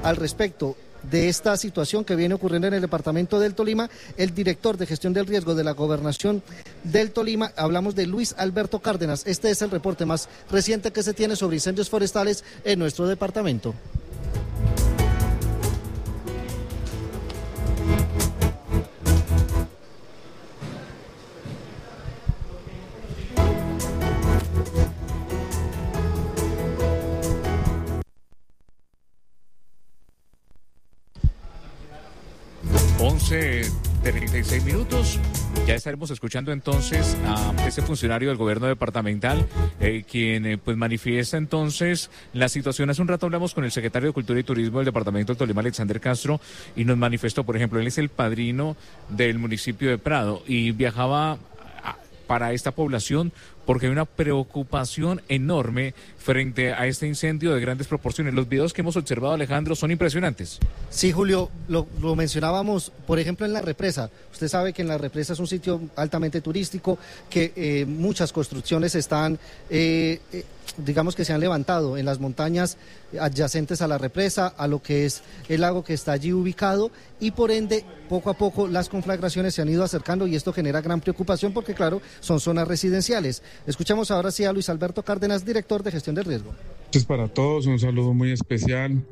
al respecto de esta situación que viene ocurriendo en el departamento del Tolima, el director de gestión del riesgo de la Gobernación del Tolima. Hablamos de Luis Alberto Cárdenas. Este es el reporte más reciente que se tiene sobre incendios forestales en nuestro departamento. De 36 minutos, ya estaremos escuchando entonces a ese funcionario del gobierno departamental, quien pues manifiesta entonces la situación. Hace un rato hablamos con el secretario de Cultura y Turismo del departamento del Tolima, Alexander Castro, y nos manifestó, por ejemplo, él es el padrino del municipio de Prado y viajaba para esta población porque hay una preocupación enorme frente a este incendio de grandes proporciones. Los videos que hemos observado, Alejandro, son impresionantes. Sí, Julio, lo mencionábamos, por ejemplo, en la represa. Usted sabe que en la represa es un sitio altamente turístico, que muchas construcciones están, digamos que se han levantado en las montañas adyacentes a la represa, a lo que es el lago que está allí ubicado, y por ende, poco a poco las conflagraciones se han ido acercando y esto genera gran preocupación porque, claro, son zonas residenciales. Escuchamos ahora sí a Luis Alberto Cárdenas, director de gestión de riesgo. Pues para todos un saludo muy especial.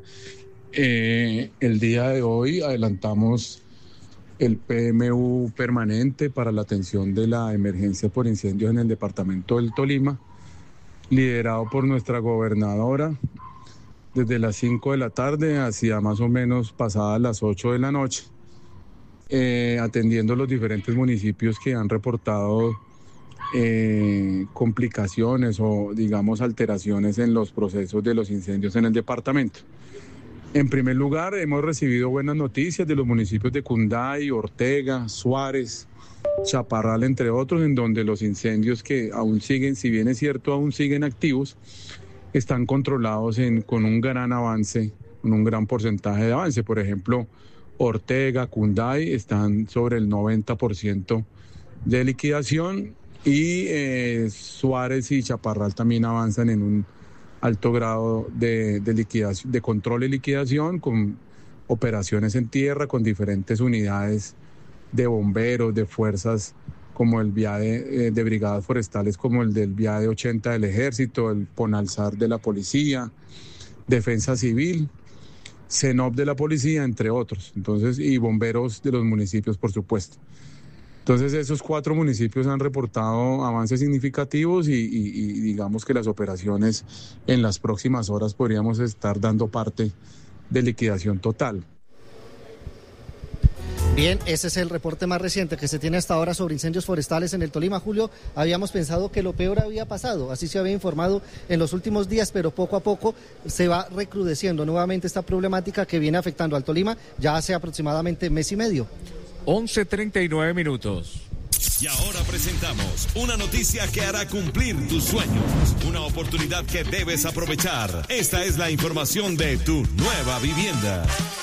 El día de hoy adelantamos el PMU permanente para la atención de la emergencia por incendios en el departamento del Tolima, liderado por nuestra gobernadora, desde las 5 de la tarde hacia más o menos pasadas las 8 de la noche, atendiendo los diferentes municipios que han reportado complicaciones o, digamos, alteraciones en los procesos de los incendios en el departamento. En primer lugar, hemos recibido buenas noticias de los municipios de Cunday, Ortega, Suárez, Chaparral, entre otros, en donde los incendios que aún siguen, si bien es cierto, aún siguen activos, están controlados con un gran avance, con un gran porcentaje de avance. Por ejemplo, Ortega, Cunday están sobre el 90% de liquidación y Suárez y Chaparral también avanzan en un alto grado de liquidación, de control y liquidación, con operaciones en tierra, con diferentes unidades de bomberos, de fuerzas como el VIADE, de brigadas forestales como el del VIADE 80 del Ejército, el PONALSAR de la Policía, Defensa Civil, CENOP de la Policía, entre otros. Entonces, y bomberos de los municipios, por supuesto. Entonces, esos 4 municipios han reportado avances significativos y digamos que las operaciones en las próximas horas podríamos estar dando parte de liquidación total. Bien, ese es el reporte más reciente que se tiene hasta ahora sobre incendios forestales en el Tolima. Julio, habíamos pensado que lo peor había pasado, así se había informado en los últimos días, pero poco a poco se va recrudeciendo nuevamente esta problemática que viene afectando al Tolima ya hace aproximadamente mes y medio. 11:39 minutos. Y ahora presentamos una noticia que hará cumplir tus sueños, una oportunidad que debes aprovechar. Esta es la información de Tu Nueva Vivienda.